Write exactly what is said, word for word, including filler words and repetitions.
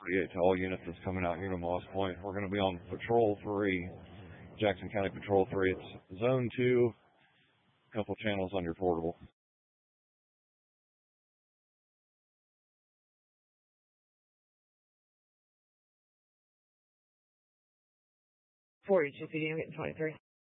forty-eight to all units that's coming out here to Moss Point. We're going to be on Patrol three, Jackson County Patrol three. It's Zone two, a couple channels on your portable. forty-two P D, I'm getting twenty-three.